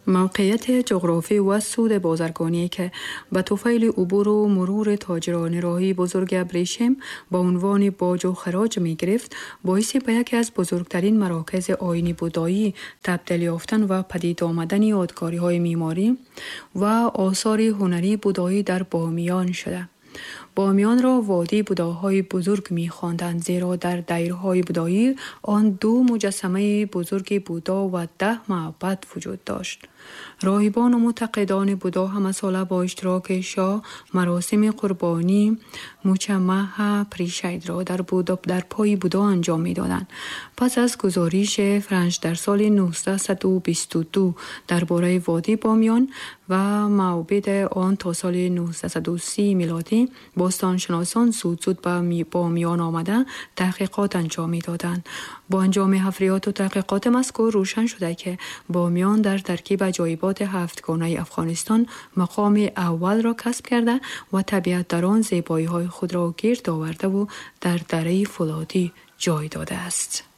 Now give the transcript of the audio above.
موقعیت جغرافی و سود بازرگانی که به طفیل عبور و مرور تاجران راهی بزرگ ابریشم با عنوان باج و خراج می گرفت، باعث به یکی از بزرگترین مراکز آیین بودایی تبدیل یافتن و پدید آمدن یادگاری های معماری و آثار هنری بودایی در بامیان شده. بامیان را وادی بوداهای بزرگ می خواندند، زیرا در دایرهای بودایی آن 2 مجسمه بزرگ بودا و 10 معبد وجود داشت. راهبان و معتقدان بودا همه ساله با اشتراک شاه مراسم قربانی مچمه پریشید را در پای بودا انجام می دادند. پس از گزارش فرانچ در سال 1922 درباره وادی بامیان و معابد آن تا سال 1930 میلادی، باستانشناسان زود به بامیان آمده تحقیقات انجام می دادند. با انجام حفریات و تحقیقات مذکور روشن شده که بامیان در ترکیب عجایبات 7گانه افغانستان مقام اول را کسب کرده و طبیعت در آن زیبایی های خود را گرد آورده و در دره فولادی جای داده است.